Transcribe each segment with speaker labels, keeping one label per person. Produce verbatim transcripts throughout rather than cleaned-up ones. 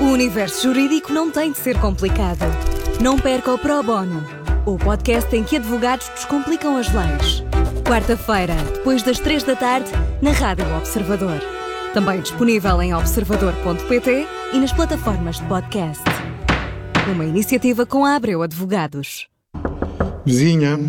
Speaker 1: universo jurídico não tem de ser complicado. Não perca o Pro Bono, o podcast em que advogados descomplicam as leis. Quarta-feira, depois das três da tarde, na Rádio Observador. Também disponível em observador ponto pt e nas plataformas de podcast. Uma iniciativa com a Abreu Advogados.
Speaker 2: Vizinha.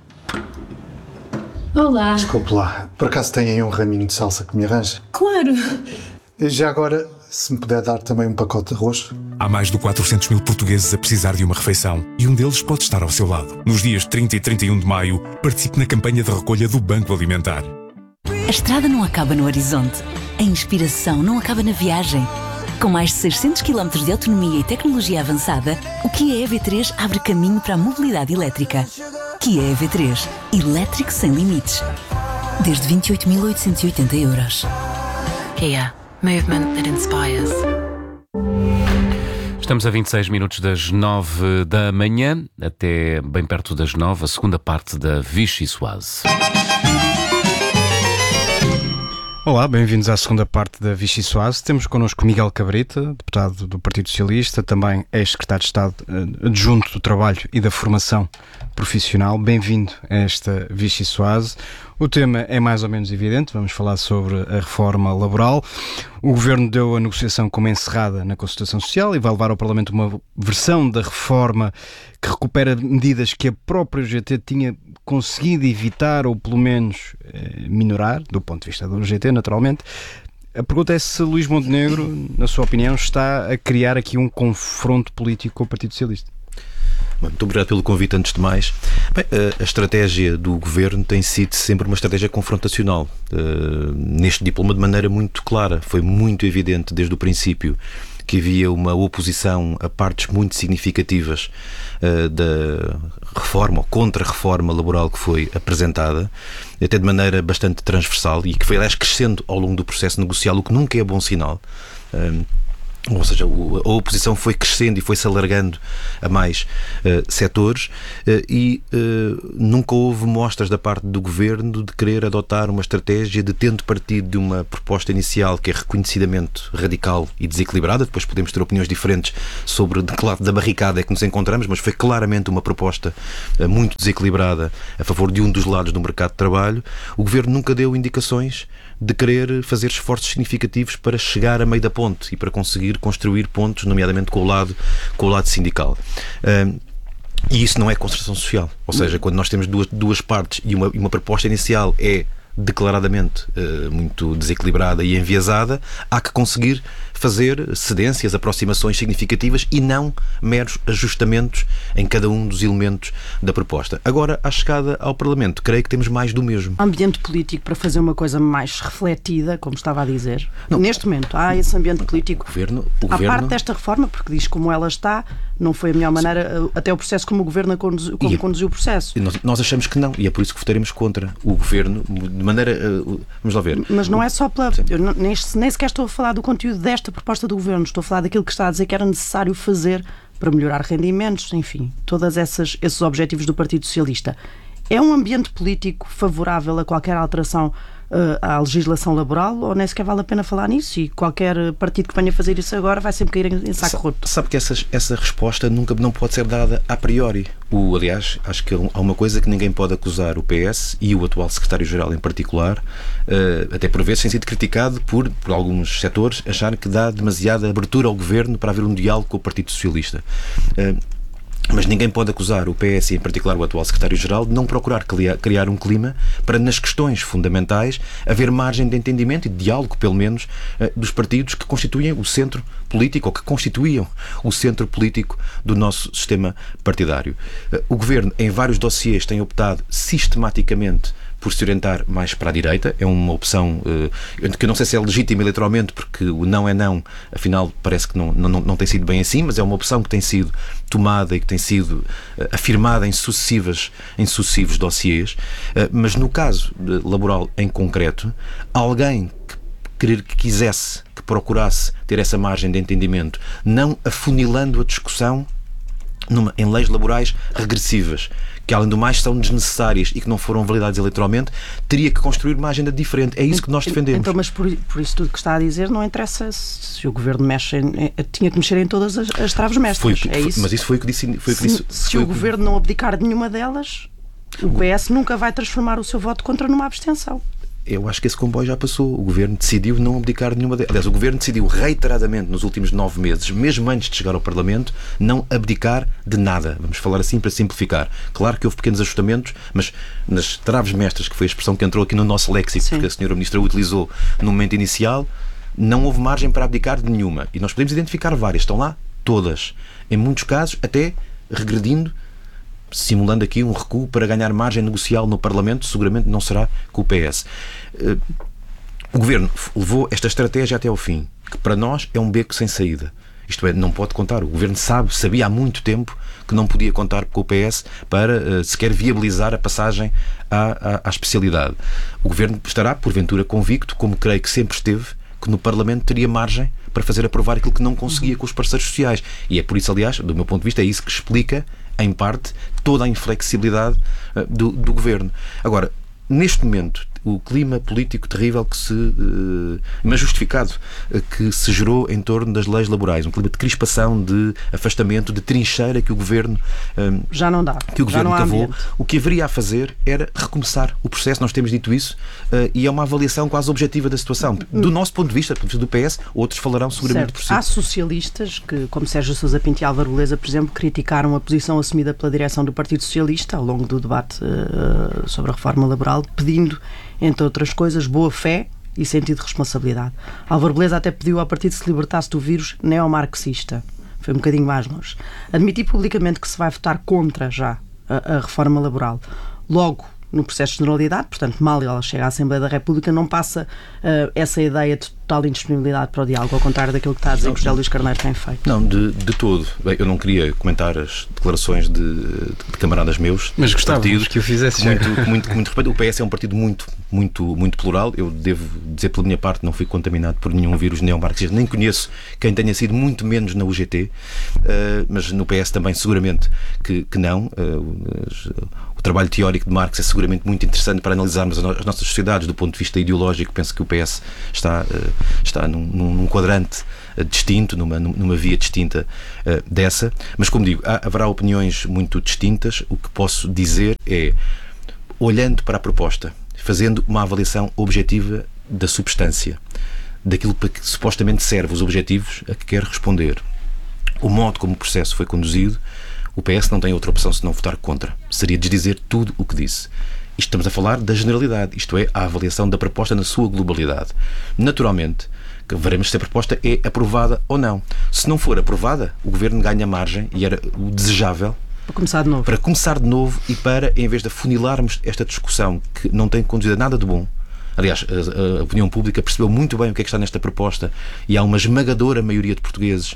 Speaker 3: Olá.
Speaker 2: Desculpe lá, por acaso tem aí um raminho de salsa que me arranja?
Speaker 3: Claro.
Speaker 2: Já agora, se me puder dar também um pacote de arroz.
Speaker 4: Há mais de quatrocentos mil portugueses a precisar de uma refeição e um deles pode estar ao seu lado. Nos dias trinta e trinta e um de maio, participe na campanha de recolha do Banco Alimentar.
Speaker 5: A estrada não acaba no horizonte. A inspiração não acaba na viagem. Com mais de seiscentos quilómetros de autonomia e tecnologia avançada, o Kia E V três abre caminho para a mobilidade elétrica. Kia E V três. Elétrico sem limites. Desde vinte e oito mil oitocentos e oitenta euros. Kia. Movement that inspires.
Speaker 6: Estamos a vinte e seis minutos das nove da manhã, até bem perto das nove, a segunda parte da Vichy Soase.
Speaker 7: Olá, bem-vindos à segunda parte da Vichy Soase. Temos connosco Miguel Cabrita, deputado do Partido Socialista, também ex-secretário de Estado adjunto do Trabalho e da Formação Profissional. Bem-vindo a esta Vichy Soase. O tema é mais ou menos evidente, vamos falar sobre a reforma laboral. O Governo deu a negociação como encerrada na consultação social e vai levar ao Parlamento uma versão da reforma que recupera medidas que a própria U G T tinha conseguido evitar ou pelo menos eh, minorar, do ponto de vista da U G T, naturalmente. A pergunta é se Luís Montenegro, na sua opinião, está a criar aqui um confronto político com o Partido Socialista.
Speaker 8: Muito obrigado pelo convite, antes de mais. Bem, a estratégia do Governo tem sido sempre uma estratégia confrontacional. Uh, neste diploma, de maneira muito clara. Foi muito evidente desde o princípio que havia uma oposição a partes muito significativas uh, da reforma ou contra-reforma laboral que foi apresentada, até de maneira bastante transversal e que foi, aliás, crescendo ao longo do processo negocial, o que nunca é bom sinal. Uh, Ou seja, a oposição foi crescendo e foi-se alargando a mais uh, setores uh, e uh, nunca houve mostras da parte do Governo de querer adotar uma estratégia de, tendo partido de uma proposta inicial que é reconhecidamente radical e desequilibrada, depois podemos ter opiniões diferentes sobre de que lado da barricada é que nos encontramos, mas foi claramente uma proposta uh, muito desequilibrada a favor de um dos lados do mercado de trabalho. O Governo nunca deu indicações de querer fazer esforços significativos para chegar a meio da ponte e para conseguir construir pontos, nomeadamente com o lado, com o lado sindical. Um, e isso não é concertação social. Ou seja, quando nós temos duas, duas partes e uma, e uma proposta inicial é declaradamente uh, muito desequilibrada e enviesada, há que conseguir fazer cedências, aproximações significativas e não meros ajustamentos em cada um dos elementos da proposta. Agora, à chegada ao Parlamento, creio que temos mais do mesmo.
Speaker 3: Ambiente político para fazer uma coisa mais refletida, como estava a dizer. Não. Neste momento, há esse ambiente político.
Speaker 8: O governo, o
Speaker 3: à
Speaker 8: governo...
Speaker 3: parte desta reforma, porque diz como ela está, não foi a melhor maneira, Sim. até o processo como o Governo conduziu, como e, conduziu o processo.
Speaker 8: Nós, nós achamos que não, e é por isso que votaremos contra o Governo, de maneira... Uh, vamos lá ver.
Speaker 3: Mas não é só pela... Eu não, nem, nem sequer estou a falar do conteúdo desta proposta do Governo, estou a falar daquilo que está a dizer que era necessário fazer para melhorar rendimentos, enfim, todos esses objetivos do Partido Socialista. É um ambiente político favorável a qualquer alteração uh, à legislação laboral ou nem sequer vale a pena falar nisso e qualquer partido que venha fazer isso agora vai sempre cair em, em saco roto?
Speaker 8: Sabe que essa, essa resposta nunca não pode ser dada a priori. O, aliás, acho que há uma coisa que ninguém pode acusar o P S e o atual secretário-geral em particular, uh, até por vezes tem sido criticado por, por alguns setores, achar que dá demasiada abertura ao Governo para haver um diálogo com o Partido Socialista. Uh, Mas ninguém pode acusar o P S, em particular o atual secretário-geral, de não procurar criar um clima para, nas questões fundamentais, haver margem de entendimento e de diálogo, pelo menos, dos partidos que constituem o centro político, ou que constituíam o centro político do nosso sistema partidário. O Governo, em vários dossiês, tem optado sistematicamente por se orientar mais para a direita. É uma opção uh, que eu não sei se é legítima eleitoralmente, porque o não é não, afinal parece que não, não, não tem sido bem assim, mas é uma opção que tem sido tomada e que tem sido uh, afirmada em, sucessivas, em sucessivos dossiês. Uh, mas no caso uh, laboral em concreto, alguém que, que quisesse, que procurasse ter essa margem de entendimento, não afunilando a discussão numa, em leis laborais regressivas, que além do mais são desnecessárias e que não foram validadas eleitoralmente, teria que construir uma agenda diferente. É isso que nós defendemos.
Speaker 3: Então, mas por, por isso tudo que está a dizer, não interessa se o Governo mexe em, tinha que mexer em todas as, as traves mestras.
Speaker 8: Foi,
Speaker 3: é isso?
Speaker 8: Mas isso foi o que disse. Foi o que
Speaker 3: se
Speaker 8: disse
Speaker 3: se
Speaker 8: foi
Speaker 3: o
Speaker 8: o que...
Speaker 3: Governo não abdicar de nenhuma delas, o P S nunca vai transformar o seu voto contra numa abstenção.
Speaker 8: Eu acho que esse comboio já passou. O Governo decidiu não abdicar de nenhuma delas. Aliás, o Governo decidiu reiteradamente nos últimos nove meses, mesmo antes de chegar ao Parlamento, não abdicar de nada. Vamos falar assim para simplificar. Claro que houve pequenos ajustamentos, mas nas traves mestras, que foi a expressão que entrou aqui no nosso léxico, Sim. que a senhora Ministra utilizou no momento inicial, não houve margem para abdicar de nenhuma. E nós podemos identificar várias. Estão lá todas. Em muitos casos, até regredindo, simulando aqui um recuo para ganhar margem negocial no Parlamento, seguramente não será com o P S. O Governo levou esta estratégia até ao fim, que para nós é um beco sem saída. Isto é, não pode contar. O Governo sabe, sabia há muito tempo que não podia contar com o P S para uh, sequer viabilizar a passagem à, à, à especialidade. O Governo estará, porventura, convicto, como creio que sempre esteve, que no Parlamento teria margem para fazer aprovar aquilo que não conseguia com os parceiros sociais. E é por isso, aliás, do meu ponto de vista, é isso que explica, em parte, toda a inflexibilidade uh, do, do Governo. Agora, neste momento, o clima político terrível que se, uh, mas justificado, uh, que se gerou em torno das leis laborais, um clima de crispação, de afastamento, de trincheira que o Governo um,
Speaker 3: já não dá,
Speaker 8: que o Governo cavou.
Speaker 3: Ambiente.
Speaker 8: O que haveria a fazer era recomeçar o processo, nós temos dito isso, uh, e é uma avaliação quase objetiva da situação. Do nosso ponto de vista, do ponto de vista do P S, outros falarão seguramente
Speaker 3: certo.
Speaker 8: por si.
Speaker 3: Há socialistas que, como Sérgio Sousa Pinto e Álvaro Beleza, por exemplo, criticaram a posição assumida pela direção do Partido Socialista ao longo do debate uh, sobre a reforma laboral, pedindo, entre outras coisas, boa fé e sentido de responsabilidade. Álvaro Beleza até pediu ao partido que se libertasse do vírus neomarxista. Foi um bocadinho mais longe. Admitir publicamente que se vai votar contra já a, a reforma laboral. Logo, no processo de generalidade, portanto, mal ela chega à Assembleia da República, não passa uh, essa ideia de total indisponibilidade para o diálogo, ao contrário daquilo que está a dizer que José Luís Carneiro tem feito.
Speaker 8: Não, de, de todo. Bem, eu não queria comentar as declarações de, de, de camaradas meus.
Speaker 7: Mas gostava que o fizesse
Speaker 8: muito, muito, muito, muito respeito. O P S é um partido muito, muito, muito plural. Eu devo dizer pela minha parte, não fui contaminado por nenhum vírus neomarxista, nem conheço quem tenha sido, muito menos na U G T, uh, mas no P S também seguramente que, que não. Uh, o trabalho teórico de Marx é seguramente muito interessante para analisarmos as nossas sociedades do ponto de vista ideológico. Penso que o P S está, uh, está num, num quadrante distinto, numa, numa via distinta uh, dessa, mas como digo, há, haverá opiniões muito distintas. O que posso dizer é, olhando para a proposta, fazendo uma avaliação objetiva da substância, daquilo para que supostamente serve os objetivos a que quer responder, o modo como o processo foi conduzido, o P S não tem outra opção senão votar contra. Seria desdizer tudo o que disse. Isto estamos a falar da generalidade, isto é, a avaliação da proposta na sua globalidade. Naturalmente, que veremos se a proposta é aprovada ou não. Se não for aprovada, o Governo ganha margem, e era o desejável,
Speaker 3: para começar de novo.
Speaker 8: Para começar de novo e para, em vez de afunilarmos esta discussão que não tem conduzido a nada de bom. Aliás, a, a opinião pública percebeu muito bem o que é que está nesta proposta, e há uma esmagadora maioria de portugueses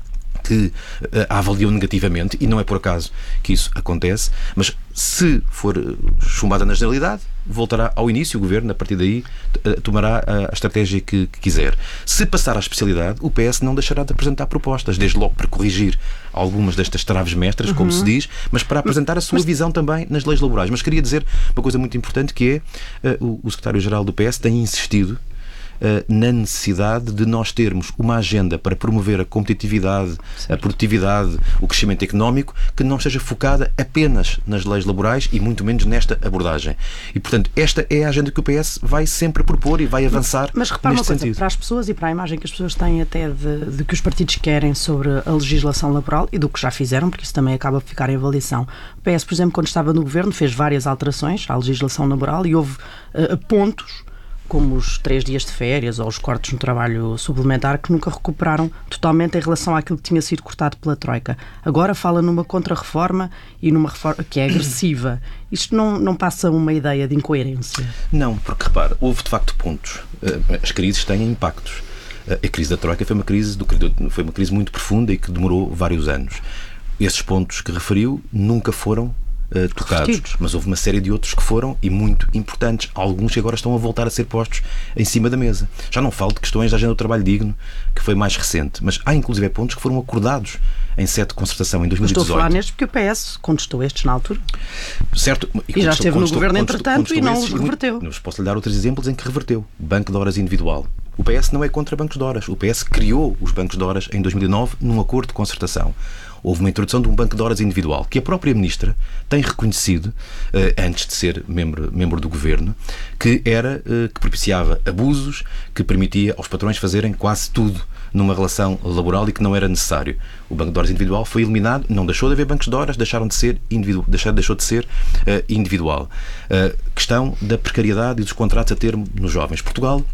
Speaker 8: que a avaliam negativamente, e não é por acaso que isso acontece, mas se for chumbada na generalidade, voltará ao início. O Governo, a partir daí, tomará a estratégia que, que quiser. Se passar à especialidade, o P S não deixará de apresentar propostas, desde logo para corrigir algumas destas traves mestras, uhum. como se diz, mas para apresentar a sua mas... visão também nas leis laborais. Mas queria dizer uma coisa muito importante, que é, uh, o secretário-geral do P S tem insistido na necessidade de nós termos uma agenda para promover a competitividade, certo. A produtividade, o crescimento económico, que não esteja focada apenas nas leis laborais e muito menos nesta abordagem. E, portanto, esta é a agenda que o P S vai sempre propor e vai avançar.
Speaker 3: Mas repara
Speaker 8: neste
Speaker 3: uma coisa,
Speaker 8: sentido.
Speaker 3: Para as pessoas e para a imagem que as pessoas têm até de, de que os partidos querem sobre a legislação laboral e do que já fizeram, porque isso também acaba por ficar em avaliação. O P S, por exemplo, quando estava no Governo, fez várias alterações à legislação laboral e houve uh, pontos como os três dias de férias ou os cortes no trabalho suplementar, que nunca recuperaram totalmente em relação àquilo que tinha sido cortado pela Troika. Agora fala numa contra-reforma e numa reforma que é agressiva. Isto não, não passa uma ideia de incoerência?
Speaker 8: Não, porque repara, houve de facto pontos. As crises têm impactos. A crise da Troika foi uma crise, do, foi uma crise muito profunda e que demorou vários anos. Esses pontos que referiu nunca foram uh, tocados, mas houve uma série de outros que foram, e muito importantes, alguns que agora estão a voltar a ser postos em cima da mesa. Já não falo de questões da agenda do trabalho digno, que foi mais recente, mas há inclusive pontos que foram acordados em sede de concertação em dois mil e dezoito.
Speaker 3: Estou a falar nestes porque o P S contestou estes na altura.
Speaker 8: Certo.
Speaker 3: E, e já esteve no governo entretanto e não os reverteu.
Speaker 8: Mas posso lhe dar outros exemplos em que reverteu. Banco de horas individual. O P S não é contra bancos de horas. O P S criou os bancos de horas em dois mil e nove num acordo de concertação. Houve uma introdução de um banco de horas individual que a própria Ministra tem reconhecido, eh, antes de ser membro, membro do Governo, que era eh, que propiciava abusos, que permitia aos patrões fazerem quase tudo numa relação laboral e que não era necessário. O banco de horas individual foi eliminado, não deixou de haver bancos de horas, deixaram de ser individu- deixou, deixou de ser uh, individual. Uh, questão da precariedade e dos contratos a termo nos jovens. Portugal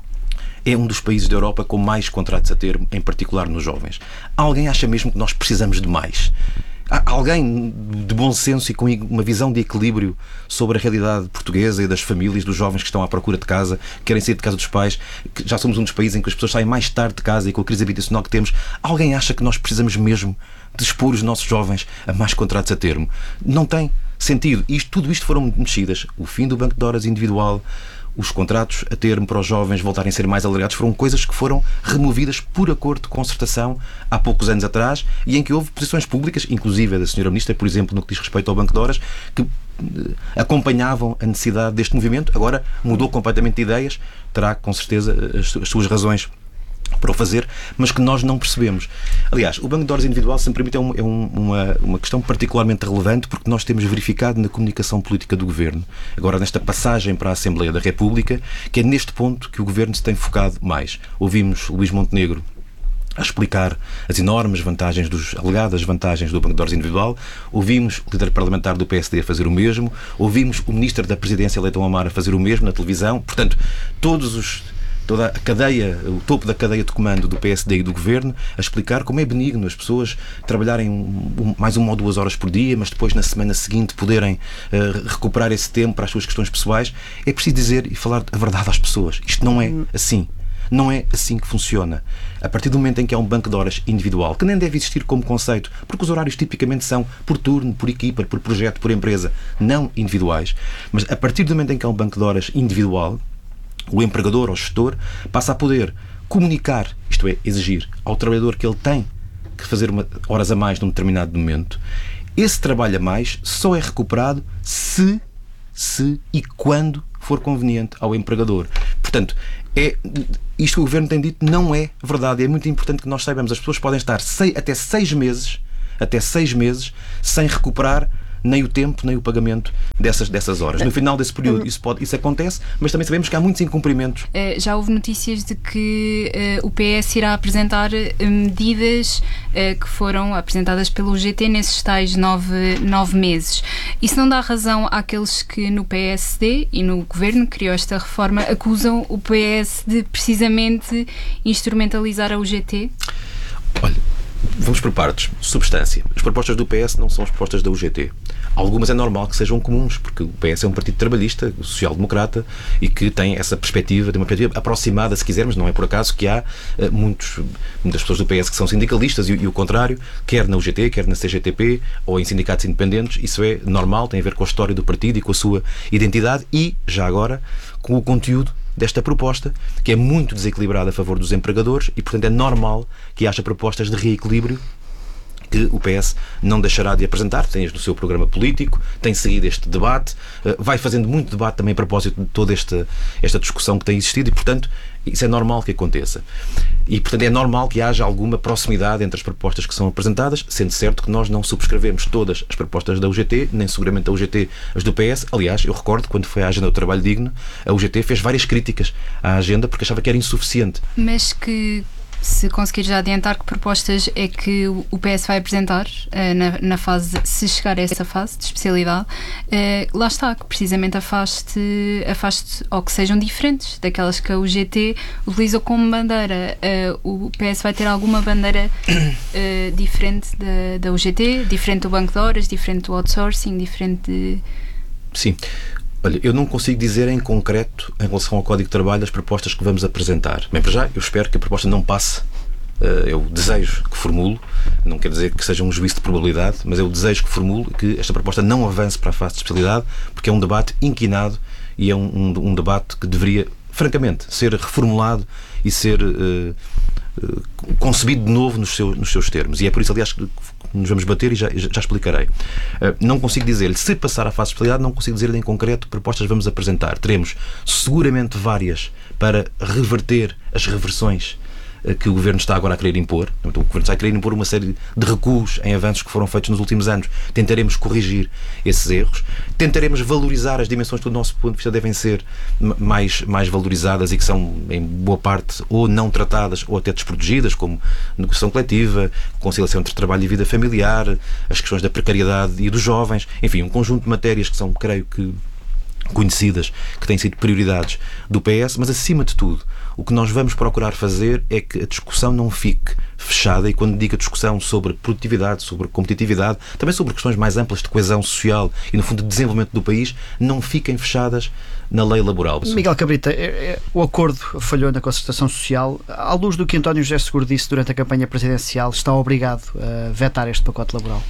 Speaker 8: é um dos países da Europa com mais contratos a termo, em particular nos jovens. Alguém acha mesmo que nós precisamos de mais? Há alguém de bom senso e com uma visão de equilíbrio sobre a realidade portuguesa e das famílias, dos jovens que estão à procura de casa, que querem sair de casa dos pais, que já somos um dos países em que as pessoas saem mais tarde de casa e com a crise habitacional que temos, alguém acha que nós precisamos mesmo de expor os nossos jovens a mais contratos a termo? Não tem sentido. Isto, tudo isto foram mexidas. O fim do banco de horas individual, os contratos a termo para os jovens voltarem a ser mais alargados, foram coisas que foram removidas por acordo de concertação há poucos anos atrás e em que houve posições públicas, inclusive a da senhora Ministra, por exemplo, no que diz respeito ao banco de horas, que acompanhavam a necessidade deste movimento. Agora mudou completamente de ideias, terá com certeza as, as suas razões para o fazer, mas que nós não percebemos. Aliás, o banco de horas individual, se me permite, é, um, é um, uma, uma questão particularmente relevante porque nós temos verificado na comunicação política do Governo, agora nesta passagem para a Assembleia da República, que é neste ponto que o Governo se tem focado mais. Ouvimos Luís Montenegro a explicar as enormes vantagens, dos, alegadas vantagens do banco de horas individual. Ouvimos o líder parlamentar do P S D a fazer o mesmo. Ouvimos o ministro da Presidência, Leitão Amar, a fazer o mesmo na televisão. Portanto, todos os toda a cadeia, o topo da cadeia de comando do P S D e do Governo a explicar como é benigno as pessoas trabalharem um, um, mais uma ou duas horas por dia, mas depois na semana seguinte poderem uh, recuperar esse tempo para as suas questões pessoais. É preciso dizer e falar a verdade às pessoas. Isto não é assim. Não é assim que funciona. A partir do momento em que há um banco de horas individual, que nem deve existir como conceito, porque os horários tipicamente são por turno, por equipa, por projeto, por empresa, não individuais, mas a partir do momento em que há um banco de horas individual, o empregador ou gestor passa a poder comunicar, isto é, exigir ao trabalhador que ele tem que fazer uma, horas a mais num determinado momento. Esse trabalho a mais só é recuperado se, se e quando for conveniente ao empregador. Portanto, é, isto que o Governo tem dito não é verdade. É muito importante que nós saibamos. As pessoas podem estar seis, até seis meses, até seis meses sem recuperar nem o tempo, nem o pagamento dessas, dessas horas. No final desse período isso, pode, isso acontece, mas também sabemos que há muitos incumprimentos.
Speaker 9: Uh, já houve notícias de que uh, o P S irá apresentar uh, medidas uh, que foram apresentadas pelo U G T nesses tais nove, nove meses. Isso não dá razão àqueles que no P S D e no Governo que criou esta reforma acusam o P S de precisamente instrumentalizar a U G T?
Speaker 8: Olha, vamos por partes. Substância. As propostas do P S não são as propostas da U G T. Algumas é normal que sejam comuns, porque o P S é um partido trabalhista, social-democrata, e que tem essa perspectiva, tem uma perspectiva aproximada, se quisermos, não é por acaso que há uh, muitos, muitas pessoas do P S que são sindicalistas e, e o contrário, quer na U G T, quer na C G T P, ou em sindicatos independentes. Isso é normal, tem a ver com a história do partido e com a sua identidade e, já agora, com o conteúdo desta proposta, que é muito desequilibrada a favor dos empregadores e, portanto, é normal que haja propostas de reequilíbrio que o P S não deixará de apresentar. Tem no seu programa político, tem seguido este debate, vai fazendo muito debate também a propósito de toda esta, esta discussão que tem existido e, portanto, isso é normal que aconteça. E, portanto, é normal que haja alguma proximidade entre as propostas que são apresentadas, sendo certo que nós não subscrevemos todas as propostas da U G T, nem seguramente a U G T as do P S. Aliás, eu recordo, quando foi à agenda do trabalho digno, a U G T fez várias críticas à agenda porque achava que era insuficiente.
Speaker 9: Mas que... Se conseguir já adiantar, que propostas é que o P S vai apresentar uh, na, na fase, se chegar a essa fase de especialidade, uh, lá está, que precisamente afaste, afaste ou que sejam diferentes daquelas que a U G T utilizou como bandeira. Uh, o P S vai ter alguma bandeira uh, diferente da, da U G T, diferente do banco de horas, diferente do outsourcing, diferente de...
Speaker 8: Sim. Olha, eu não consigo dizer em concreto, em relação ao Código de Trabalho, as propostas que vamos apresentar. Bem, para já, eu espero que a proposta não passe é o desejo que formulo, não quer dizer que seja um juízo de probabilidade, mas é o desejo que formulo que esta proposta não avance para a fase de especialidade, porque é um debate inquinado e é um, um, um debate que deveria, francamente, ser reformulado e ser uh, uh, concebido de novo nos, seu, nos seus termos. E é por isso, aliás, que nos vamos bater e já, já explicarei. Uh, não consigo dizer-lhe, se passar à fase de especialidade, não consigo dizer-lhe em concreto que propostas vamos apresentar. Teremos seguramente várias para reverter as reversões que o Governo está agora a querer impor. Então, o Governo está a querer impor uma série de recuos em avanços que foram feitos nos últimos anos. Tentaremos corrigir esses erros. Tentaremos valorizar as dimensões que, do nosso ponto de vista, devem ser mais, mais valorizadas e que são, em boa parte, ou não tratadas ou até desprotegidas, como negociação coletiva, conciliação entre trabalho e vida familiar, as questões da precariedade e dos jovens. Enfim, um conjunto de matérias que são, creio que, conhecidas, que têm sido prioridades do P S, mas, acima de tudo, o que nós vamos procurar fazer é que a discussão não fique fechada, e quando digo a discussão sobre produtividade, sobre competitividade, também sobre questões mais amplas de coesão social e, no fundo, de desenvolvimento do país, não fiquem fechadas na lei laboral.
Speaker 10: Miguel Cabrita, é, é, o acordo falhou na concertação social. À luz do que António José Seguro disse durante a campanha presidencial, está obrigado a vetar este pacote laboral?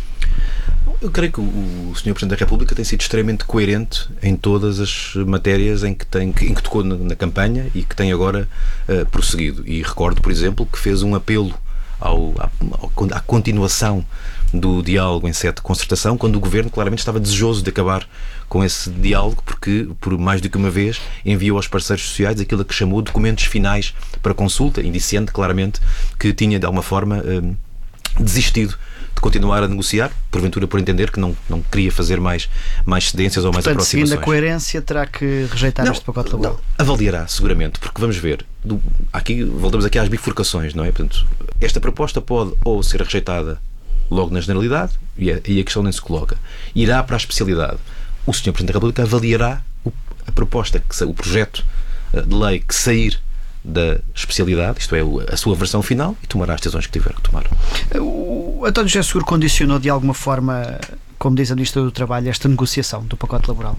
Speaker 8: Eu creio que o senhor Presidente da República tem sido extremamente coerente em todas as matérias em que, tem, em que tocou na, na campanha e que tem agora uh, prosseguido. E recordo, por exemplo, que fez um apelo ao, à, à continuação do diálogo em sede de concertação, quando o Governo claramente estava desejoso de acabar com esse diálogo, porque, por mais do que uma vez, enviou aos parceiros sociais aquilo que chamou documentos finais para consulta, indiciando claramente que tinha, de alguma forma, uh, desistido de continuar a negociar, porventura por entender que não, não queria fazer mais, mais cedências ou mais
Speaker 10: Portanto,
Speaker 8: aproximações.
Speaker 10: seguindo a coerência, terá que rejeitar
Speaker 8: não,
Speaker 10: este pacote laboral?
Speaker 8: Não, avaliará, seguramente, porque vamos ver, do, aqui, voltamos aqui às bifurcações, não é? Portanto, esta proposta pode ou ser rejeitada logo na generalidade, e a, e a questão nem se coloca, irá para a especialidade. O senhor Presidente da República avaliará o, a proposta, que, o projeto de lei que sair da especialidade, isto é, a sua versão final, e tomará as decisões que tiver que tomar.
Speaker 10: O António José Seguro condicionou de alguma forma, como diz a Ministra do Trabalho, esta negociação do pacote laboral?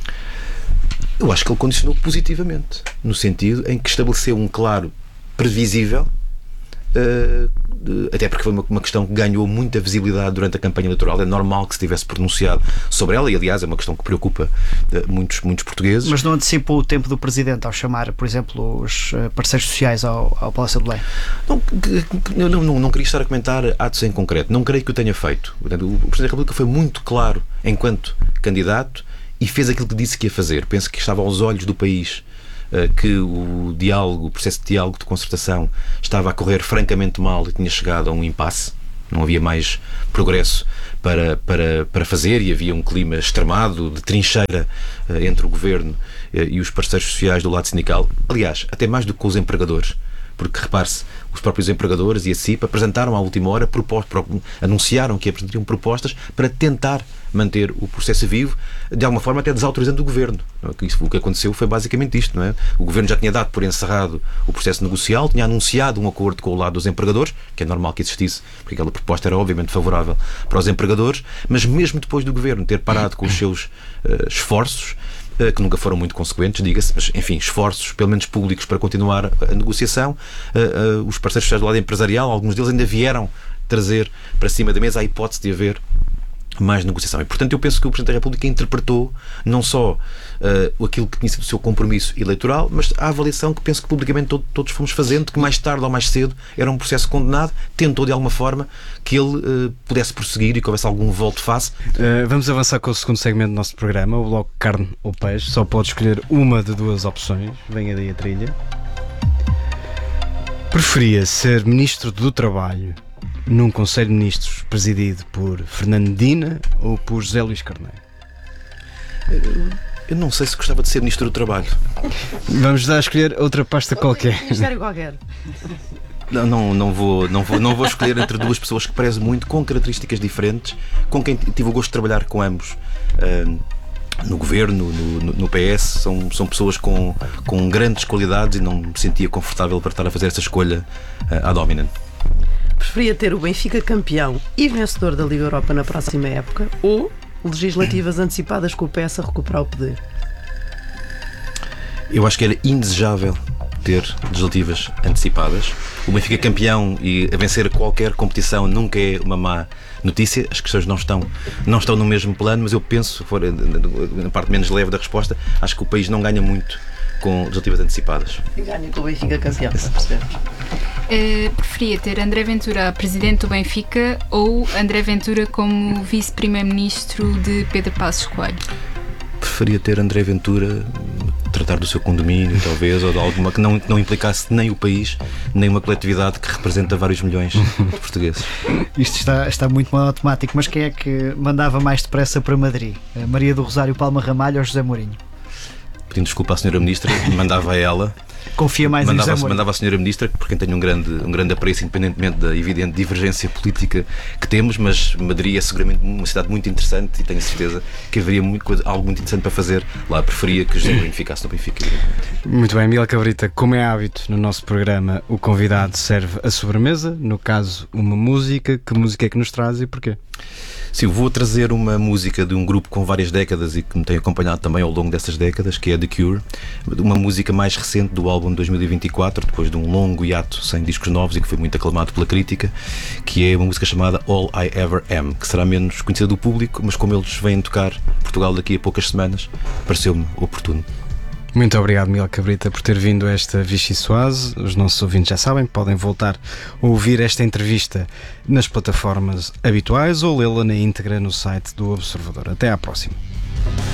Speaker 8: Eu acho que ele condicionou positivamente, no sentido em que estabeleceu um claro previsível, uh, até porque foi uma, uma questão que ganhou muita visibilidade durante a campanha eleitoral. É normal que se tivesse pronunciado sobre ela, e aliás é uma questão que preocupa uh, muitos, muitos portugueses.
Speaker 10: Mas não antecipou o tempo do Presidente ao chamar, por exemplo, os parceiros sociais ao, ao Palácio de Belém?
Speaker 8: Não, não, não, não queria estar a comentar atos em concreto, não creio que o tenha feito. Portanto, o Presidente da República foi muito claro enquanto candidato e fez aquilo que disse que ia fazer. Penso que estava aos olhos do país que o diálogo, o processo de diálogo de concertação estava a correr francamente mal e tinha chegado a um impasse. Não havia mais progresso para, para, para fazer, e havia um clima extremado de trincheira entre o Governo e os parceiros sociais do lado sindical. Aliás, até mais do que com os empregadores, porque, repare-se, os próprios empregadores e a C I P apresentaram à última hora, propostas, anunciaram que apresentariam propostas para tentar manter o processo vivo, de alguma forma até desautorizando o Governo. O que aconteceu foi basicamente isto, não é? O Governo já tinha dado por encerrado o processo negocial, tinha anunciado um acordo com o lado dos empregadores, que é normal que existisse, porque aquela proposta era obviamente favorável para os empregadores, mas mesmo depois do Governo ter parado com os seus uh, esforços, que nunca foram muito consequentes, diga-se, mas, enfim, esforços, pelo menos públicos, para continuar a negociação. Uh, uh, os parceiros sociais do lado empresarial, alguns deles ainda vieram trazer para cima da mesa a hipótese de haver mais negociação. E, portanto, eu penso que o Presidente da República interpretou não só uh, aquilo que tinha sido o seu compromisso eleitoral, mas a avaliação que penso que publicamente todo, todos fomos fazendo, que mais tarde ou mais cedo era um processo condenado, tentou de alguma forma que ele uh, pudesse prosseguir e que houvesse algum volte-face.
Speaker 7: Uh, vamos avançar com o segundo segmento do nosso programa, o bloco carne ou peixe. Só pode escolher uma de duas opções. Venha daí a trilha. Preferia ser Ministro do Trabalho num Conselho de Ministros presidido por Fernando Medina ou por José Luís Carneiro?
Speaker 8: Eu não sei se gostava de ser Ministro do Trabalho.
Speaker 7: Vamos dar a escolher outra pasta qualquer.
Speaker 3: Ministério qualquer.
Speaker 8: Não, não, não, vou, não, vou, não vou escolher entre duas pessoas que prezo muito, com características diferentes, com quem tive o gosto de trabalhar com ambos uh, no Governo, no, no P S. São, são pessoas com, com grandes qualidades e não me sentia confortável para estar a fazer essa escolha uh, ad hominem.
Speaker 3: Preferia ter o Benfica campeão e vencedor da Liga Europa na próxima época, ou legislativas antecipadas com o P S a recuperar o poder?
Speaker 8: Eu acho que era indesejável ter legislativas antecipadas. O Benfica campeão e a vencer qualquer competição nunca é uma má notícia. As questões não estão, não estão no mesmo plano, mas eu penso, for na parte menos leve da resposta, acho que o país não ganha muito com legislativas antecipadas.
Speaker 3: E ganha com o Benfica campeão, para perceber.
Speaker 9: Uh, preferia ter André Ventura presidente do Benfica ou André Ventura como vice-primeiro-ministro de Pedro Passos Coelho?
Speaker 8: Preferia ter André Ventura tratar do seu condomínio, talvez, ou de alguma que não, que não implicasse nem o país, nem uma coletividade que representa vários milhões de portugueses.
Speaker 10: Isto está, está muito monotemático, mas quem é que mandava mais depressa para Madrid? A Maria do Rosário Palma Ramalho ou José Mourinho?
Speaker 8: Pedindo desculpa à senhora Ministra, mandava a ela.
Speaker 10: Confia mais
Speaker 8: mandava,
Speaker 10: em José Mourinho.
Speaker 8: Mandava a senhora Ministra, por quem tenho um grande, um grande apreço, independentemente da evidente divergência política que temos, mas Madrid é seguramente uma cidade muito interessante e tenho a certeza que haveria muito, algo muito interessante para fazer lá. Preferia que José Mourinho ficasse no Benfica.
Speaker 7: Muito bem, Miguel Cabrita, como é hábito no nosso programa, o convidado serve a sobremesa, no caso uma música. Que música é que nos traz e porquê?
Speaker 8: Sim, vou trazer uma música de um grupo com várias décadas e que me tem acompanhado também ao longo dessas décadas, que é The Cure, uma música mais recente do álbum de dois mil e vinte e quatro, depois de um longo hiato sem discos novos e que foi muito aclamado pela crítica, que é uma música chamada All I Ever Am, que será menos conhecida do público, mas como eles vêm tocar Portugal daqui a poucas semanas, pareceu-me oportuno.
Speaker 7: Muito obrigado, Miguel Cabrita, por ter vindo a esta Vichy Soase. Os nossos ouvintes já sabem, podem voltar a ouvir esta entrevista nas plataformas habituais ou lê-la na íntegra no site do Observador. Até à próxima.